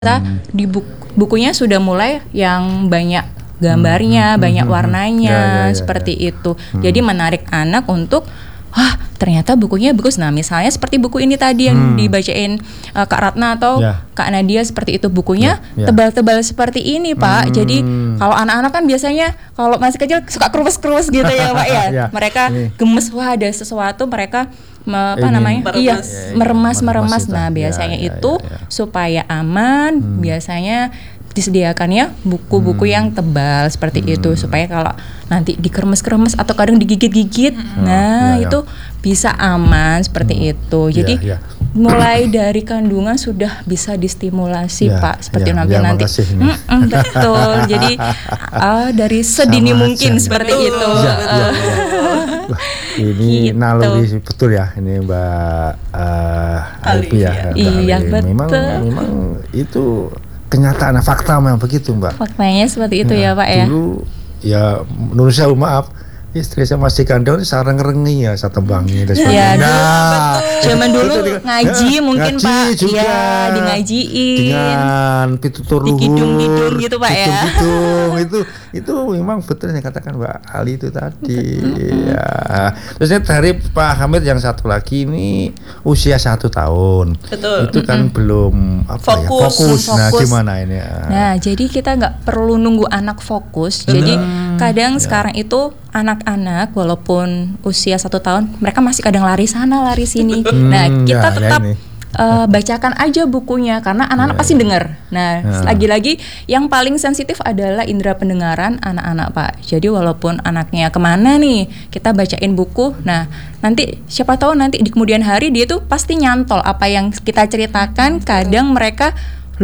Di bukunya sudah mulai yang banyak gambarnya, banyak warnanya, seperti itu. Jadi menarik anak untuk, wah ternyata bukunya bagus. Nah misalnya seperti buku ini tadi yang dibacain Kak Ratna atau Kak Nadia, seperti itu bukunya tebal-tebal seperti ini Pak. Jadi kalau anak-anak kan biasanya kalau masih kecil suka kerumus-kerumus gitu ya Pak ya. Mereka gemes, wah ada sesuatu, mereka meremas. Nah biasanya itu supaya aman, biasanya disediakan ya buku-buku yang tebal seperti itu, supaya kalau nanti dikeremes-keremes atau kadang digigit-gigit, itu bisa aman seperti itu. Jadi mulai dari kandungan sudah bisa distimulasi Pak, seperti nanti. Betul. Jadi dari sedini mungkin seperti itu. Ini naluri betul ya, ini Mbak Alfi ya. Iya betul. Memang itu kenyataan, fakta memang begitu Mbak. Faktanya seperti itu ya Pak ya. Dulu ya menurut saya, maaf, istri saya masih kandung, sarang rengi ya, saya tembangi dan sebagainya. Zaman dulu ngaji mungkin Pak, juga, di ngajiin dengan pitutur luhur, dikidung gitu Pak ya. Itu memang betul yang katakan Mbak Ali itu tadi. Ya. Terusnya dari Pak Hamid yang satu lagi ini usia 1 tahun. Betul. Itu kan belum fokus. Nah gimana ini? Nah jadi kita nggak perlu nunggu anak fokus. Jadi kadang sekarang itu anak-anak walaupun usia 1 tahun, mereka masih kadang lari sana lari sini. Nah kita tetap bacakan aja bukunya, karena anak-anak pasti dengar. Nah lagi-lagi yang paling sensitif adalah indera pendengaran anak-anak Pak. Jadi walaupun anaknya kemana nih, kita bacain buku. Nah nanti siapa tahu nanti di kemudian hari dia tuh pasti nyantol apa yang kita ceritakan. Kadang mereka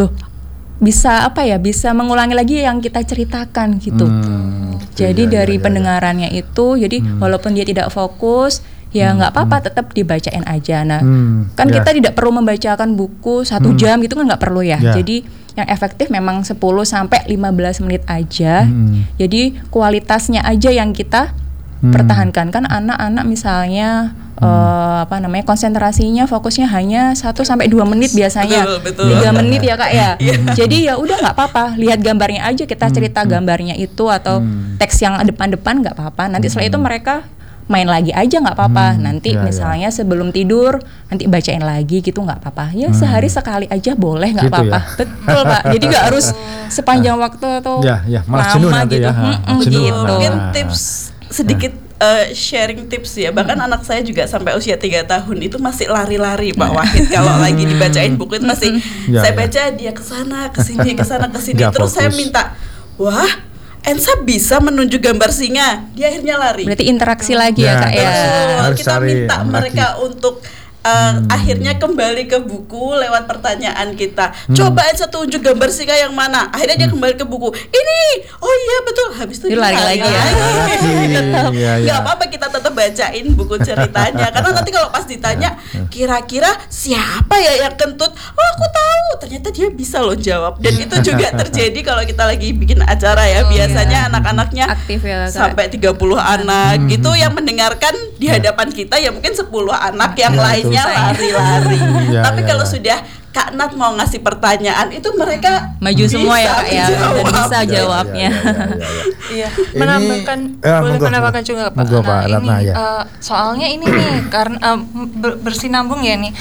bisa bisa mengulangi lagi yang kita ceritakan gitu. Jadi dari pendengarannya itu, jadi walaupun dia tidak fokus, ya nggak apa-apa, tetap dibacain aja. Nah kan kita tidak perlu membacakan buku 1 jam gitu kan, nggak perlu ya. Jadi yang efektif memang 10 sampai 15 menit aja. Jadi kualitasnya aja yang kita pertahankan. Kan anak-anak misalnya konsentrasinya, fokusnya hanya 1 sampai 2 menit biasanya. Betul. 3 menit ya Kak ya. Jadi ya udah nggak apa-apa, lihat gambarnya aja, kita cerita gambarnya itu atau teks yang depan-depan nggak apa-apa. Nanti setelah itu mereka main lagi aja nggak apa-apa. Nanti misalnya sebelum tidur nanti bacain lagi gitu, nggak apa-apa. Ya sehari sekali aja boleh, nggak gitu apa-apa. Betul Pak. Jadi nggak harus sepanjang waktu atau malah jenuh nanti gitu. Jenuh. Mungkin tips sedikit, sharing tips ya. Bahkan anak saya juga sampai usia 3 tahun itu masih lari-lari Pak Wahid. Kalau lagi dibacain buku itu masih saya baca, dia kesana kesini terus saya minta, wah Ensa bisa menunjuk gambar singa, dia akhirnya lari. Berarti interaksi lagi ya Kak ya. Kita minta mereka untuk akhirnya kembali ke buku lewat pertanyaan kita. Coba Ensa tunjuk gambar singa yang mana. Akhirnya dia kembali ke buku. Ini, oh iya betul. Habis itu dia lari lagi ya. Gak apa-apa, kita tetap bacain buku ceritanya. Karena nanti kalau pas ditanya, kira-kira siapa ya yang kentut? Oh aku tahu. Ternyata dia bisa loh jawab. Dan itu juga terjadi kalau kita lagi bikin acara ya. Biasanya anak-anaknya aktif ya, sampai 30 anak gitu yang mendengarkan di hadapan kita, ya mungkin 10 anak yang lainnya lari-lari. Tapi kalau sudah Kak Nat mau ngasih pertanyaan, itu mereka maju semua ya Kak ya, dan bisa jawabnya. Iya. Menambahkan, boleh menambahkan juga Pak. Soalnya ini nih karena bersinambung ya nih.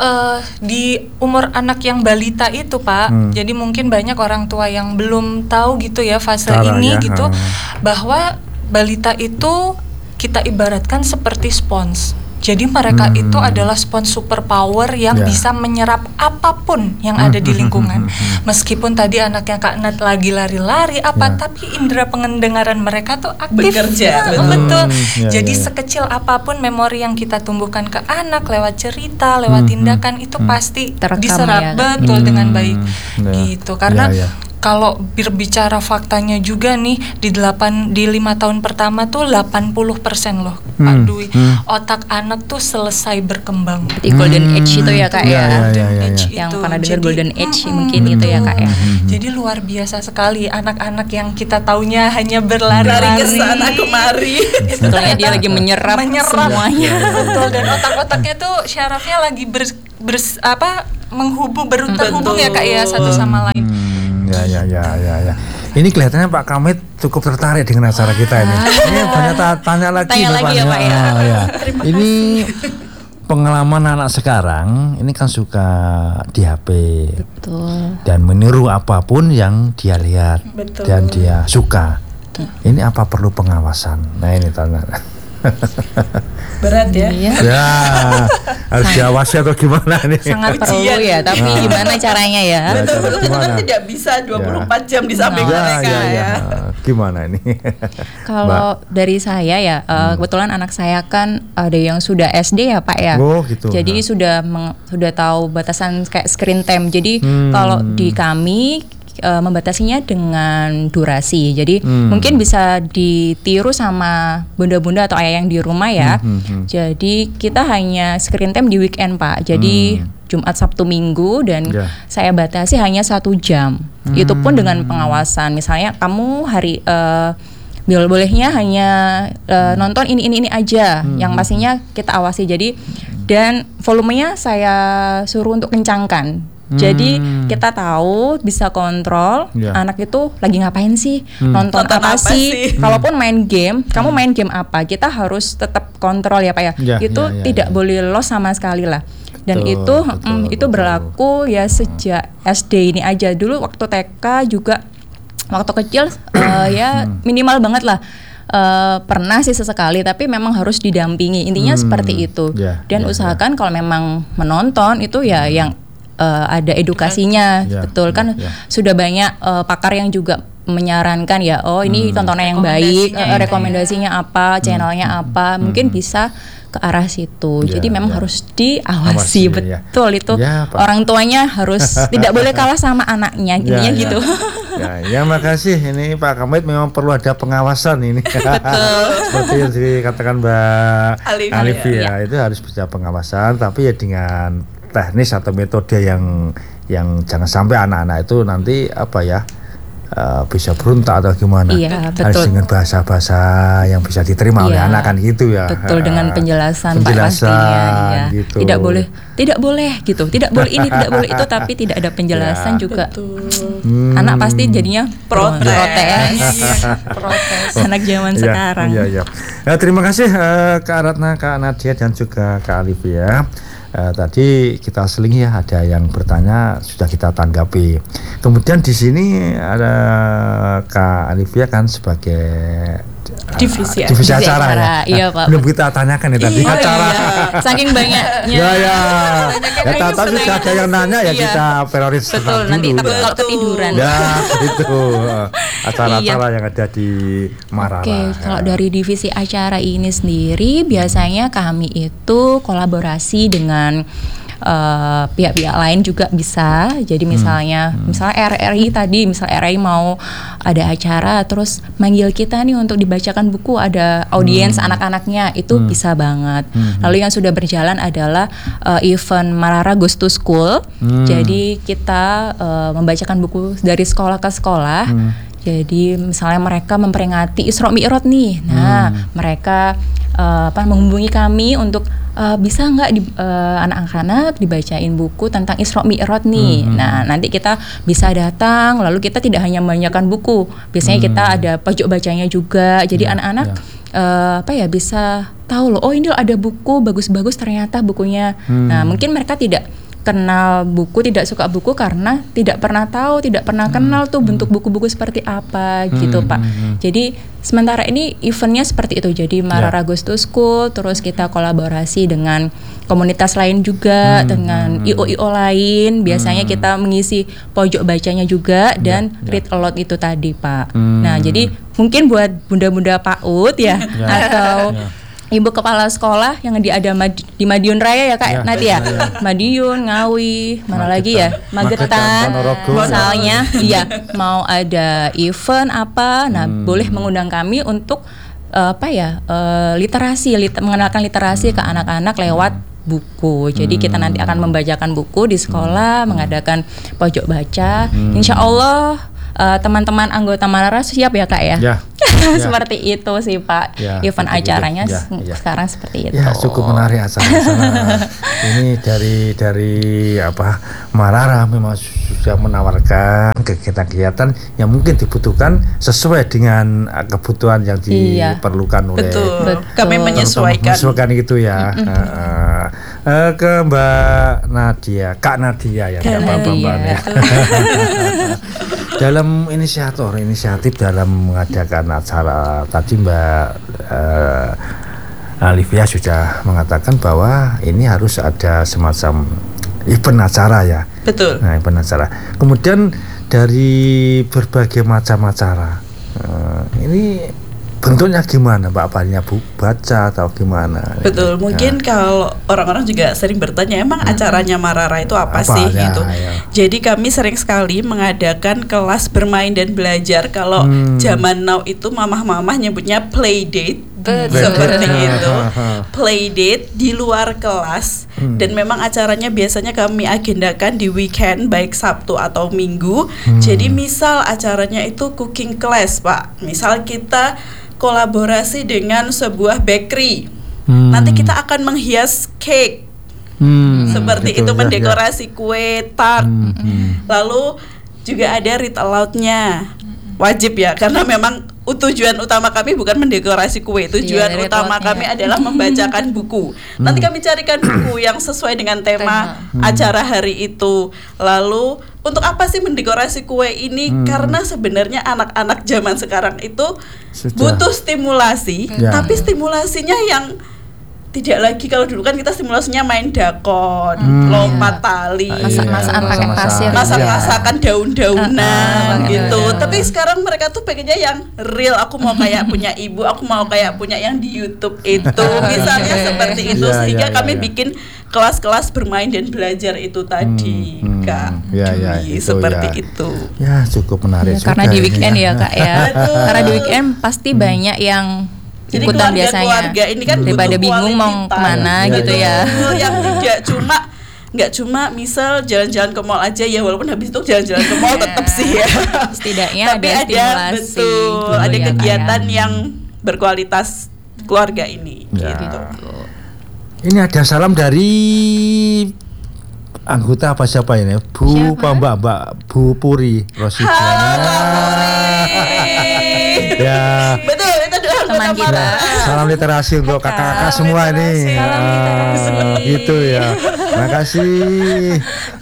Di umur anak yang balita itu Pak, jadi mungkin banyak orang tua yang belum tahu gitu ya fase ini gitu, bahwa balita itu kita ibaratkan seperti spons. Jadi mereka itu adalah spons superpower yang bisa menyerap apapun yang ada di lingkungan. Meskipun tadi anaknya Kak Nat lagi lari-lari tapi indera pendengaran mereka tuh aktif. Bekerja. Betul. Jadi sekecil apapun memori yang kita tumbuhkan ke anak lewat cerita, lewat tindakan itu pasti diserap betul dengan baik. Gitu. Karena kalau berbicara faktanya juga nih, di 5 tahun pertama tuh 80% loh Pak Dwi, otak anak tuh selesai berkembang. Berarti golden age itu ya Kak ya. Yang pernah dengar golden age mungkin itu ya Kak ya. Jadi luar biasa sekali anak-anak yang kita taunya hanya berlari-lari ke sana kemari. Sebetulnya dia lagi menyerap semuanya. Betul, dan otak-otaknya tuh syarafnya lagi terhubung ya Kak ya satu sama lain. Ya. Ini kelihatannya Pak Kamit cukup tertarik dengan acara kita ini. Ini banyak tanya lagi ya Pak ya. Ini pengalaman anak sekarang ini kan suka di HP. Betul. Dan meniru apapun yang dia lihat. Betul. Dan dia suka. Ini apa perlu pengawasan? Nah ini tanya. Berat ya. Ya, harus diawasi atau gimana nih? Sangat perlu ya, tapi gimana caranya ya? Betul, kita tidak bisa 24 jam di samping mereka ya. Gimana ini? Kalau dari saya ya, kebetulan anak saya kan ada yang sudah SD ya Pak ya. Oh gitu. Jadi sudah tahu batasan kayak screen time. Jadi kalau di kami membatasinya dengan durasi. Jadi mungkin bisa ditiru sama bunda-bunda atau ayah yang di rumah ya. Jadi kita hanya screen time di weekend Pak. Jadi Jumat, Sabtu, Minggu dan saya batasi hanya 1 jam. Itu pun dengan pengawasan. Misalnya kamu hari bolehnya hanya nonton ini aja. Yang pastinya kita awasi. Jadi dan volumenya saya suruh untuk kencangkan. Jadi kita tahu bisa kontrol anak itu lagi ngapain sih, nonton apa sih. Kalaupun main game, kamu main game apa, kita harus tetap kontrol ya Pak ya. Itu tidak boleh lolos sama sekali lah. Dan itu berlaku ya sejak SD ini aja. Dulu waktu TK juga waktu kecil ya minimal banget lah. Pernah sih sesekali, tapi memang harus didampingi. Intinya seperti itu. Dan usahakan kalau memang menonton itu ya yang ada edukasinya, betul kan? Sudah banyak pakar yang juga menyarankan ya, ini tontonan yang baik, rekomendasinya apa, channelnya apa, mungkin bisa ke arah situ. Jadi memang harus diawasi, betul itu. Orang tuanya harus tidak boleh kalah sama anaknya, intinya gitu. Ya makasih. Ini Pak Kamit memang perlu ada pengawasan ini. Betul. Seperti yang dikatakan Mbak Alifi ya, itu harus bisa pengawasan, tapi ya dengan teknis atau metode yang jangan sampai anak-anak itu nanti bisa berontak atau gimana. Iya, betul. Harus dengan bahasa-bahasa yang bisa diterima oleh anak kan gitu ya. Betul, dengan penjelasan Pak pastinya. Gitu. Tidak boleh gitu. Tidak boleh ini, tidak boleh itu, tapi tidak ada penjelasan juga. Anak pasti jadinya protes. Anak zaman sekarang. Iya. Terima kasih Kak Ratna, Kak Nadia dan juga Kak Alif ya. Tadi kita selingi ya, ada yang bertanya sudah kita tanggapi. Kemudian di sini ada Kak Alivia kan sebagai divisi acara ya. Iya Pak. Belum kita tanyakan ya tadi acara. Saking banyaknya. Ya. Tapi sudah ada yang nanya ya kita prioritas. Betul. Nanti kalau ketiduran. Ya itu acara-acara yang ada di Marara. Oke, kalau dari divisi acara ini sendiri biasanya kami itu kolaborasi dengan pihak-pihak lain juga bisa. Jadi misalnya RRI tadi, RRI mau ada acara terus manggil kita nih untuk dibacakan buku, ada audiens anak-anaknya, itu bisa banget. Lalu yang sudah berjalan adalah event Marara Goes to School. Jadi kita membacakan buku dari sekolah ke sekolah. Jadi misalnya mereka memperingati Isra Mi'raj nih. Nah, mereka menghubungi kami untuk bisa nggak anak-anak dibacain buku tentang Isra Mi'raj nih. Nah, nanti kita bisa datang, lalu kita tidak hanya membacakan buku. Biasanya kita ada pojok bacanya juga. Jadi anak-anak bisa tahu loh, ini ada buku bagus-bagus ternyata bukunya. Nah, mungkin mereka tidak kenal buku, tidak suka buku karena tidak pernah tahu, tidak pernah kenal tuh bentuk buku-buku seperti apa gitu Pak. Jadi sementara ini eventnya seperti itu. Jadi Marara Goes to School, terus kita kolaborasi dengan komunitas lain juga, dengan IO-IO lain. Biasanya kita mengisi pojok bacanya juga dan read aloud itu tadi Pak. Nah jadi mungkin buat bunda-bunda PAUD ya atau ibu kepala sekolah yang di Madiun Raya ya Kak Nadia, Madiun, Ngawi, mana lagi ya, Magetan, misalnya, mau ada event apa, nah boleh mengundang kami untuk literasi, mengenalkan literasi ke anak-anak lewat buku. Jadi kita nanti akan membacakan buku di sekolah, mengadakan pojok baca. Insya Allah teman-teman anggota Marara siap ya Kak ya? Seperti itu sih Pak. Event acaranya sekarang seperti itu. Ya, cukup menarik acara. Ini dari apa Marara memang sudah menawarkan kegiatan-kegiatan yang mungkin dibutuhkan sesuai dengan kebutuhan yang diperlukan oleh. Betul. Kami menyesuaikan itu ya. Ke Mbak Nadia, Kak Nadia ya, dalam inisiatif dalam mengadakan acara tadi Mbak Alivia sudah mengatakan bahwa ini harus ada semacam event acara ya. Betul. Nah, event acara. Kemudian dari berbagai macam acara, ini bentuknya gimana Mbak? Apanya baca atau gimana? Betul, mungkin kalau orang-orang juga sering bertanya emang acaranya Marara itu apa sih gitu. Jadi kami sering sekali mengadakan kelas bermain dan belajar. Kalau zaman now itu mamah-mamah nyebutnya play date. Seperti itu, play date di luar kelas. Dan memang acaranya biasanya kami agendakan di weekend, baik Sabtu atau Minggu. Jadi misal acaranya itu cooking class Pak. Misal kita kolaborasi dengan sebuah bakery. Nanti kita akan menghias cake. Seperti itu, mendekorasi kue tart. Lalu juga ada read aloud-nya. Wajib ya, karena memang tujuan utama kami bukan mendekorasi kue. Tujuan utama kami adalah membacakan buku. Nanti kami carikan buku yang sesuai dengan tema acara hari itu. Lalu untuk apa sih mendekorasi kue ini? Karena sebenarnya anak-anak zaman sekarang itu butuh stimulasi, tapi stimulasinya yang tidak lagi kalau dulu kan kita stimulasinya main dakon, lompat tali, masak-masakan pakai pasir, masak-masakan daun-daunan gitu. Tapi sekarang mereka tuh pengennya yang real. Aku mau kayak punya ibu, aku mau kayak punya yang di YouTube itu, misalnya seperti itu. Sehingga kami bikin kelas-kelas bermain dan belajar itu tadi, Kak. Seperti itu. Ya, cukup menarik. Karena di weekend ya Kak ya. Karena di weekend pasti banyak yang jadi keluarga ini kan daripada bingung mau kemana gitu ya. Yang nggak cuma misal jalan-jalan ke mall aja ya, walaupun habis itu jalan-jalan ke mall tetap sih ya. Setidaknya tapi ada stimulasi. Betul, ada kegiatan yang berkualitas keluarga ini. Gitu. Ini ada salam dari anggota apa siapa ini? Mbak Bu Puri Rosidiana. Ya. Betul, itu adalah teman kita. Salam literasi untuk kakak-kakak semua ini. Gitu ya. Makasih.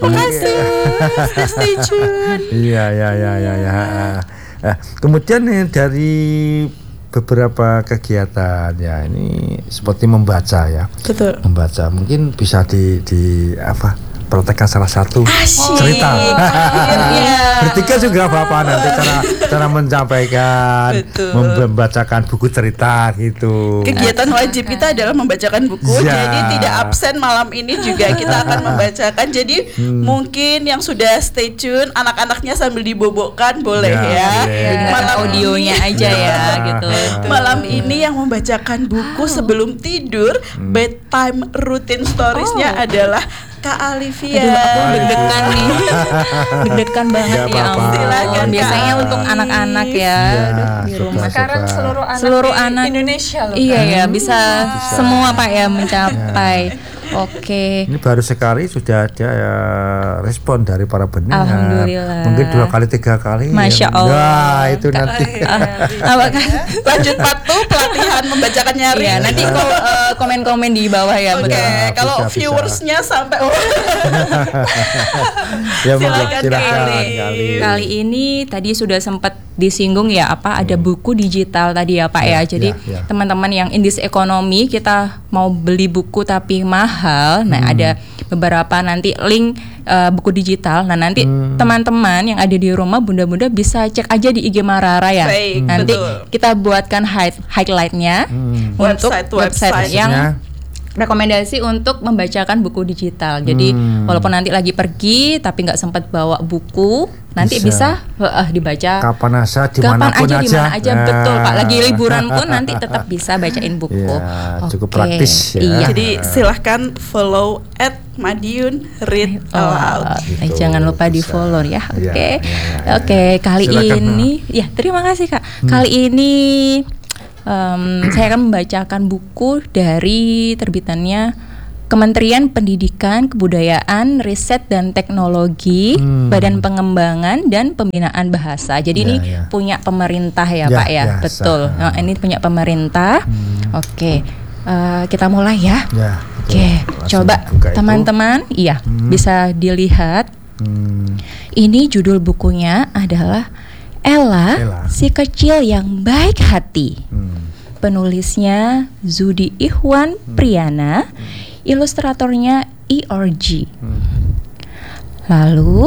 Stay tune. Iya. Kemudian dari beberapa kegiatan ya ini seperti membaca ya. Betul. Membaca mungkin bisa di praktekkan salah satu cerita. Bertiga juga Bapak nanti cara menyampaikan, membacakan buku cerita gitu. Kegiatan wajib kita adalah membacakan buku. Jadi tidak absen malam ini juga kita akan membacakan. Jadi mungkin yang sudah stay tune, anak-anaknya sambil dibobokkan boleh ya. Malam audionya aja ya gitu. Malam ini yang membacakan buku sebelum tidur, bedtime routine stories-nya adalah Kak Alivia. Aduh, aku deg-degan nih. Deg-degan banget ya ampun. Biasanya untuk anak-anak ya di rumah. Sekarang seluruh anak Indonesia loh. Iya ya, bisa semua Pak ya mencapai. Oke. Ini baru sekali sudah ada respon dari para pendengar. Alhamdulillah. Mungkin 2 kali 3 kali. Masya Allah. Nah, itu nanti. Lanjut patuh pelatihan membacakan nyari. Ya, nanti komen-komen di bawah ya. Oke, kalau viewersnya sampai ya, silakan kali ini tadi sudah sempat disinggung ya ada buku digital tadi ya Pak ya. Jadi teman-teman yang in this economy kita mau beli buku tapi mahal. Nah, ada beberapa nanti link buku digital. Nah, nanti teman-teman yang ada di rumah bunda-bunda bisa cek aja di IG Marara ya. Baik, nanti kita buatkan highlight-nya untuk website yang rekomendasi untuk membacakan buku digital. Jadi walaupun nanti lagi pergi tapi nggak sempat bawa buku, nanti bisa dibaca kapan aja, di mana aja. Betul Pak, lagi liburan pun nanti tetap bisa bacain buku. Ya, cukup praktis ya. Iya. Jadi silahkan follow @Madiun Read Aloud. Jangan lupa di follow ya. Oke, kali silakan, ini ya terima kasih Kak. Kali ini saya akan membacakan buku dari terbitannya Kementerian Pendidikan, Kebudayaan, Riset dan Teknologi, Badan Pengembangan dan Pembinaan Bahasa. Jadi ini punya pemerintah ya Pak ya, betul. Nah, ini punya pemerintah. Oke, kita mulai ya. Oke, coba teman-teman, bisa dilihat. Ini judul bukunya adalah Ella, si kecil yang baik hati. Penulisnya Zudi Ihwan Priyana, ilustratornya ERG. Lalu,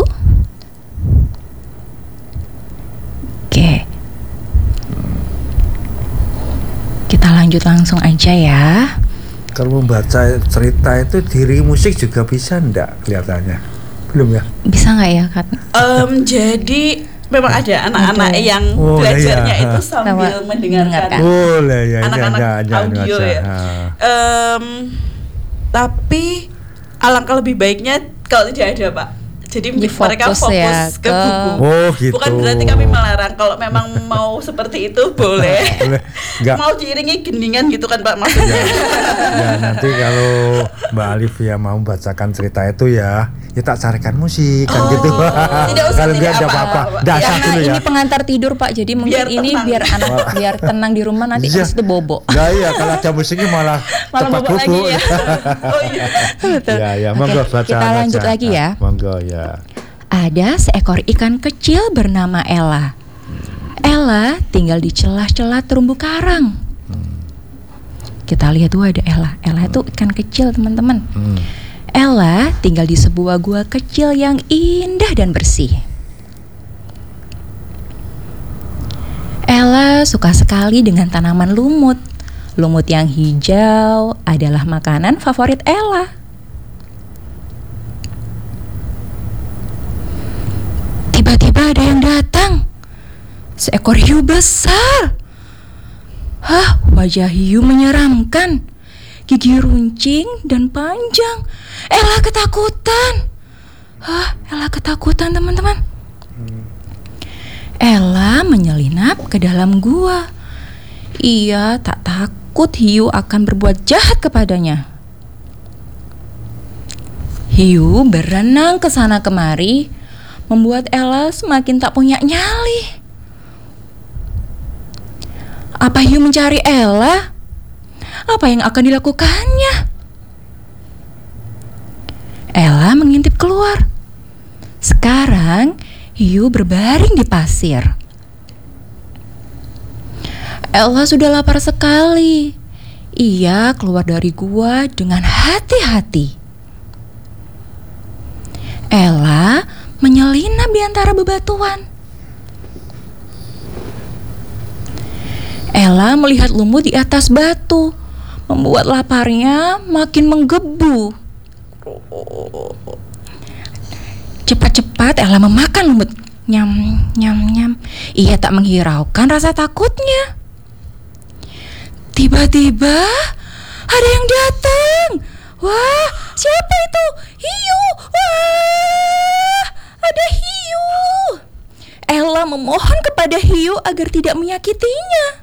kita lanjut langsung aja ya. Kalau membaca cerita itu diri musik juga bisa enggak kelihatannya? Belum ya? Bisa nggak ya Kak? Jadi memang ada anak-anak yang belajarnya itu sambil mendengarkan. Boleh ya, anak-anak audio ya. Tapi alangkah lebih baiknya kalau tidak ada Pak. Jadi mereka fokus ya, ke buku. Gitu. Bukan berarti kami melarang. Kalau memang mau seperti itu boleh. Mau diiringi gendingan gitu kan Pak maksudnya. Ya nanti kalau Mbak Alif ya mau bacakan cerita itu ya tak carikan musik kan gitu. Tidak usah, kalau tidak apa-apa. Dasar dulu ya. Ini pengantar tidur Pak. Jadi mungkin ini biar anak biar tenang di rumah, nanti habis itu bobo. Nah iya, kalau ada musiknya malah cepat bobo. Ya. Betul. Ya, monggo baca. Kita lanjut lagi ya. Monggo ya. Ada seekor ikan kecil bernama Ella. Ella tinggal di celah-celah terumbu karang. Kita lihat tuh ada Ella. Ella itu ikan kecil teman-teman. Ella tinggal di sebuah gua kecil yang indah dan bersih. Ella suka sekali dengan tanaman lumut. Lumut yang hijau adalah makanan favorit Ella. Tiba-tiba ada yang datang. Seekor hiu besar. Wajah hiu menyeramkan. Gigi runcing dan panjang. Ella ketakutan. Ella ketakutan teman-teman. Ella menyelinap ke dalam gua. Ia tak takut hiu akan berbuat jahat kepadanya. Hiu berenang ke sana kemari, membuat Ella semakin tak punya nyali. Apa hiu mencari Ella? Apa yang akan dilakukannya? Ella mengintip keluar. Sekarang hiu berbaring di pasir. Ella sudah lapar sekali. Ia keluar dari gua dengan hati-hati. Ella menyelinap di antara bebatuan. Ella melihat lumut di atas batu, membuat laparnya makin menggebu. Cepat-cepat Ella memakan lumut. Nyam, nyam, nyam. Ia tak menghiraukan rasa takutnya. Tiba-tiba ada yang datang. Wah, siapa itu? Hiu. Wah, ada hiu. Ella memohon kepada hiu agar tidak menyakitinya.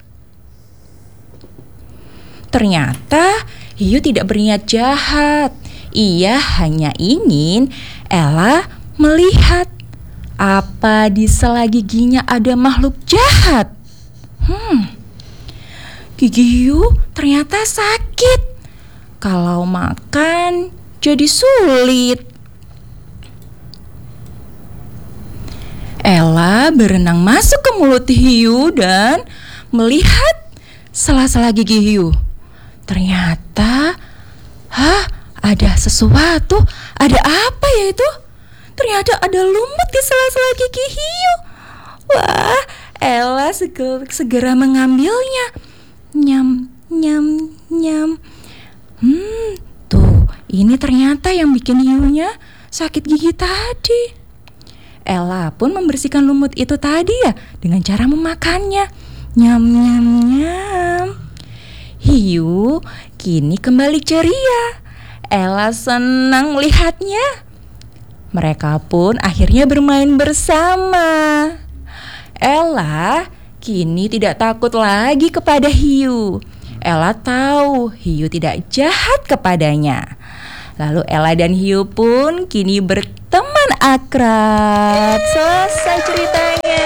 Ternyata hiu tidak berniat jahat. Ia hanya ingin Ella melihat apa di sela giginya ada makhluk jahat. Gigi hiu ternyata sakit. Kalau makan jadi sulit. Ella berenang masuk ke mulut hiu dan melihat sela-sela gigi hiu. Ternyata, ada sesuatu. Ada apa ya itu? Ternyata ada lumut di sela-sela gigi hiu. Wah, Ella segera mengambilnya. Nyam, nyam, nyam. Tuh, ini ternyata yang bikin hiunya sakit gigi tadi. Ella pun membersihkan lumut itu tadi ya dengan cara memakannya. Nyam nyam nyam. Hiu kini kembali ceria. Ella senang melihatnya. Mereka pun akhirnya bermain bersama. Ella kini tidak takut lagi kepada hiu. Ella tahu hiu tidak jahat kepadanya. Lalu Ella dan hiu pun kini berteman akrab. Selesai ceritanya.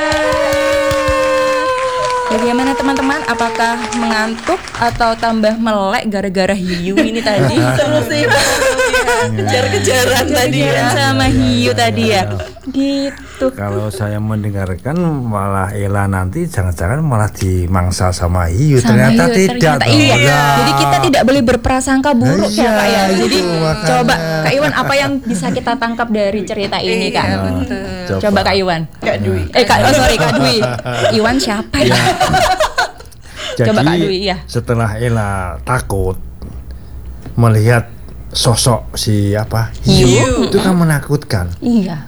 Bagaimana teman-teman? Apakah mengantuk atau tambah melek gara-gara hiu ini tadi? Seru sih, kejar-kejaran tadi ya sama hiu tadi ya. Gitu. Kalau saya mendengarkan malah Ella nanti jangan-jangan malah dimangsa sama hiu. Ternyata tidak. Iya. Jadi kita tidak boleh berprasangka buruk ya Kak ya. Jadi coba Kak Iwan apa yang bisa kita tangkap dari cerita ini Kak? Coba Kak Iwan. Kak Dwi. Kak Dwi. Iwan siapa ya? Jadi coba Kak Dwi ya. Setelah Ella takut melihat sosok si hiu itu kan menakutkan. Iya.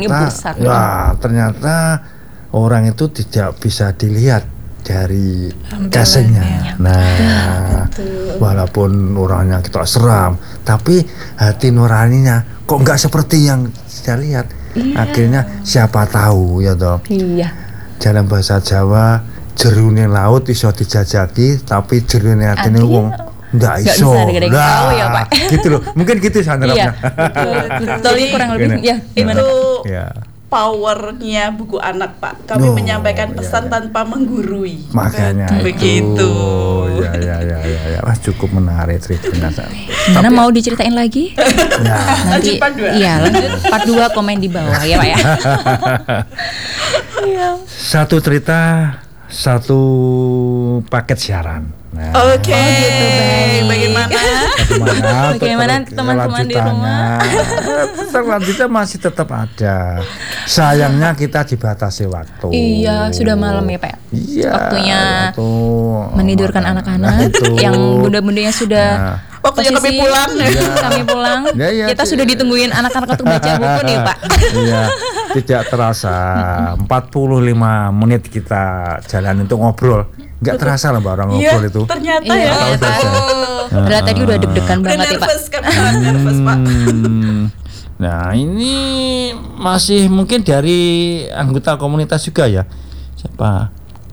Ternyata orang itu tidak bisa dilihat dari casingnya. Nah, walaupun orangnya kita seram, tapi hati nuraninya kok nggak seperti yang saya lihat. Akhirnya siapa tahu ya toh. Iya. Dalam bahasa Jawa, jerune laut iso dijajaki, tapi jerune atine wong nggak iso. Tahu ya Pak. Gitu loh. Mungkin gitu sandarnya. Betul. Kurang lebih ya. Gimana? Itu powernya buku anak Pak. Kami menyampaikan pesan tanpa menggurui. Makanya begitu. Ya. Wah, cukup menarik ceritanya. Mana mau diceritain lagi? Nanti part 2. Iya, lanjut part 2 komen di bawah ya Pak ya. Satu cerita, satu paket siaran. Nah, Oke. Gitu, baik. Bagaimana teman-teman di rumah? Selanjutnya masih tetap ada. Sayangnya kita dibatasi waktu. Iya, sudah malam ya Pak. Iya. Waktunya menidurkan anak-anak yang bunda-bundanya sudah. Waktunya kami pulang. Kami pulang. Kita sudah ditungguin anak-anak untuk baca buku nih Pak. Iya. Tidak terasa 45 menit kita jalan untuk ngobrol. Nggak terasa lah orang ngobrol itu. Ternyata ya. Padahal tadi udah deg-degan banget ya Pak. Nervous Pak. Nah ini masih mungkin dari anggota komunitas juga ya. Siapa?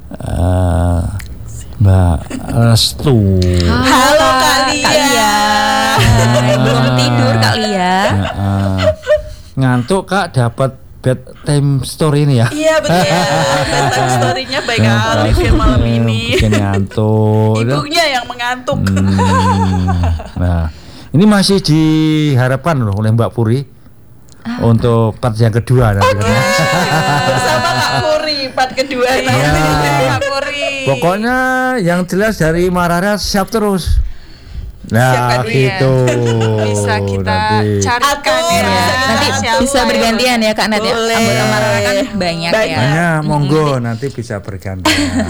Mbak Restu. Halo Kak Lia. Belum tidur Kak Lia. Ngantuk Kak, dapat bedtime story ini ya. Iya betul ya. Bedtime story-nya baik Alif ya malam ini. Bikin ngantuk. Ibunya yang mengantuk. Nah, ini masih diharapkan loh oleh Mbak Puri untuk part yang kedua nanti. Bersama Kak Puri part kedua nanti. Kak Puri. Pokoknya yang jelas dari Marara siap terus. Nah, gitu. Bisa kita carikan ya. Nanti bisa bergantian ya Kak Nat ya. Anggota Marara kan banyak ya. Banyak, monggo nanti bisa bergantian.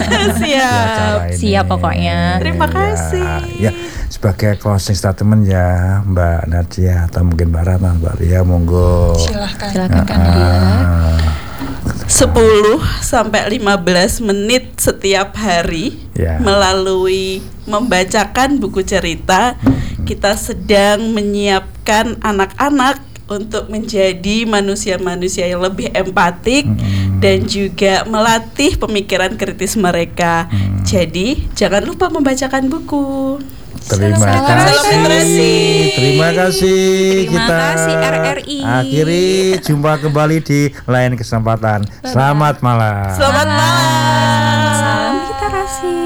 Siap pokoknya. Terima kasih. Ya, sebagai closing statement ya Mbak Nadia atau mungkin Mbak Rana, Mbak Lia, monggo. Silakan Kak Nadia. 10 sampai 15 menit setiap hari melalui membacakan buku cerita kita sedang menyiapkan anak-anak untuk menjadi manusia-manusia yang lebih empatik dan juga melatih pemikiran kritis mereka. Jadi jangan lupa membacakan buku. Terima kasih. Terima kasih RRI. Akhiri jumpa kembali di lain kesempatan. Selamat malam. Selamat malam. Salam literasi.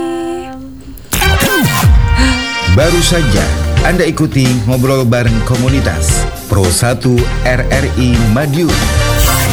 Baru saja Anda ikuti ngobrol bareng komunitas Pro 1 RRI Madiun.